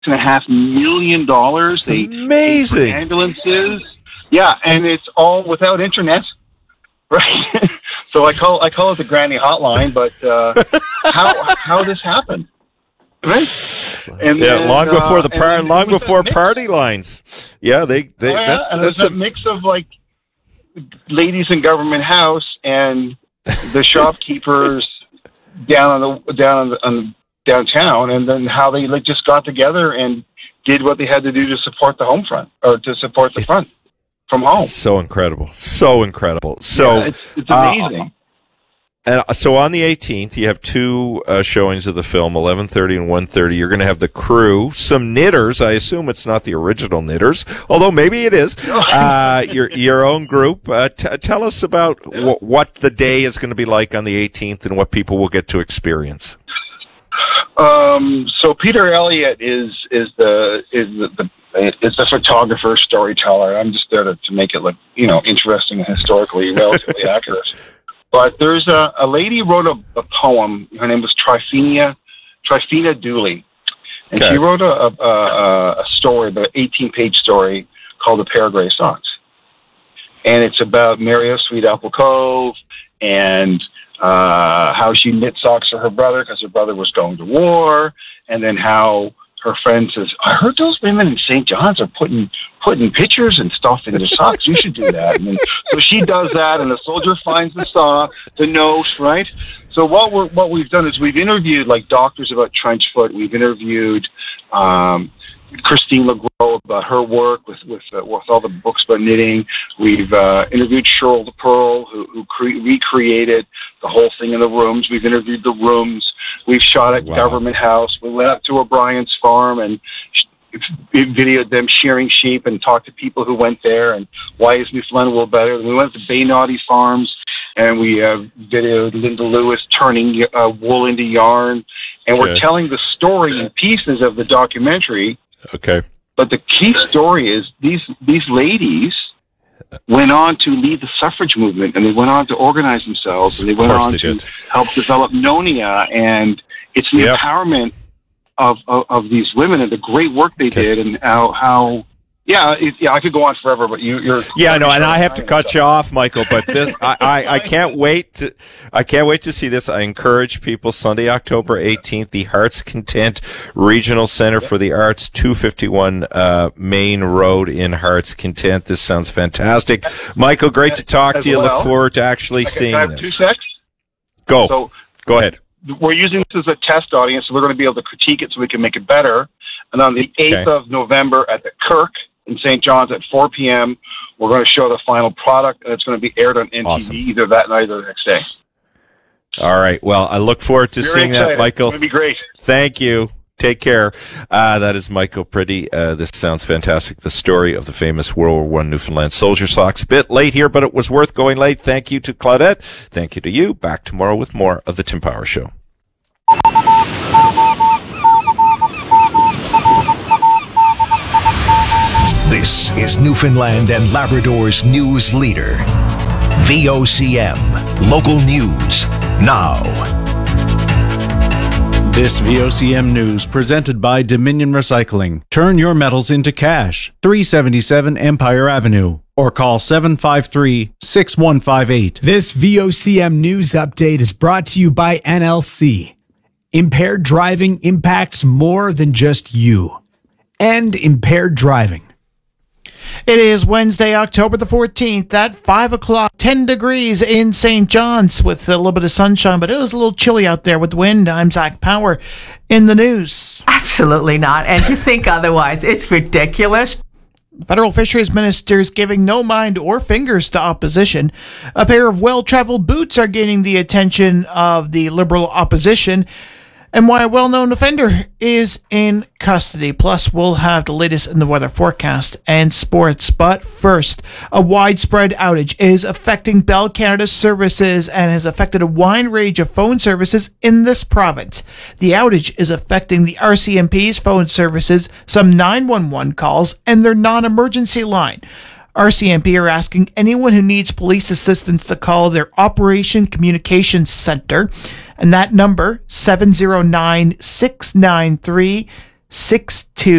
$6.5 million. They amazing. Ambulances. Yeah, and it's all without internet, right? So I call it the granny hotline, but how this happened, right? And then, long before party lines. Yeah, that's a mix of like ladies in government house and the shopkeepers downtown, and then how they just got together and did what they had to do to support the home front, or to support the front from home. So incredible. So it's amazing. And so on the 18th, you have two showings of the film, 11:30 and 1:30. You're going to have the crew, some knitters. I assume it's not the original knitters, although maybe it is. Your own group. Tell us about what the day is going to be like on the 18th and what people will get to experience. So Peter Elliott is the photographer, storyteller. I'm just there to make it look, interesting and historically relatively accurate. But there's a lady wrote a poem. Her name was Tryphena Dooley. And she wrote a story, about an 18-page story called A Pair of Gray Socks. And it's about Mary of Sweet Apple Cove and how she knit socks for her brother because her brother was going to war, and then how her friend says, I heard those women in St. John's are putting pictures and stuff in their socks. You should do that. And then, so she does that, and the soldier finds the note, right? So what we've done is we've interviewed like doctors about trench foot. We've interviewed Christine LeGros about her work with all the books about knitting. We've interviewed Cheryl the Pearl, who recreated the whole thing in the rooms. We've interviewed the rooms. We've shot at Government House. We went up to O'Brien's farm and videoed them shearing sheep and talked to people who went there and why is Newfoundland wool better. We went to Bay Naughty Farms and we videoed Linda Lewis turning wool into yarn. And we're telling the story in pieces of the documentary. Okay. But the key story is these ladies went on to lead the suffrage movement, and they went on to organize themselves, and they went on to help develop Nonia, and it's the empowerment of these women and the great work they did, and how I could go on forever, but you're and I have to cut you off, Michael. But this, I can't wait to see this. I encourage people. Sunday, October 18th, the Hearts Content Regional Center for the Arts, 251 Main Road in Hearts Content. This sounds fantastic, Michael. Great to talk to you. Look forward to actually seeing this. 2 secs. Go ahead. We're using this as a test audience, so we're going to be able to critique it so we can make it better. And on the 8th of November at the Kirk in St. John's at 4 p.m., we're going to show the final product, and it's going to be aired on NTV either that night or the next day. All right. Well, I look forward to seeing that, Michael. It's going to be great. Thank you. Take care. That is Michael Pretty. This sounds fantastic. The story of the famous World War I Newfoundland soldier socks. A bit late here, but it was worth going late. Thank you to Claudette. Thank you to you. Back tomorrow with more of The Tim Power Show. This is Newfoundland and Labrador's news leader. VOCM. Local news. Now. This VOCM news presented by Dominion Recycling. Turn your metals into cash. 377 Empire Avenue. Or call 753-6158. This VOCM news update is brought to you by NLC. Impaired driving impacts more than just you. End impaired driving. It is Wednesday, October the 14th at 5 o'clock, 10 degrees in St. John's with a little bit of sunshine, but it was a little chilly out there with the wind. I'm Zach Power in the news. Absolutely not. And to think otherwise, it's ridiculous. Federal Fisheries Ministers giving no mind or fingers to opposition. A pair of well-traveled boots are gaining the attention of the Liberal opposition, and why a well-known offender is in custody. Plus, we'll have the latest in the weather forecast and sports. But first, a widespread outage is affecting Bell Canada's services and has affected a wide range of phone services in this province. The outage is affecting the RCMP's phone services, some 911 calls, and their non-emergency line. RCMP are asking anyone who needs police assistance to call their Operation Communications Center, and that number, 709-693 62